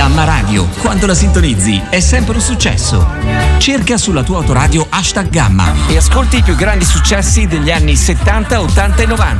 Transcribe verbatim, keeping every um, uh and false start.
Gamma Radio. Quando la sintonizzi è sempre un successo. Cerca sulla tua autoradio hashtag Gamma e ascolti i più grandi successi degli anni settanta, ottanta e novanta.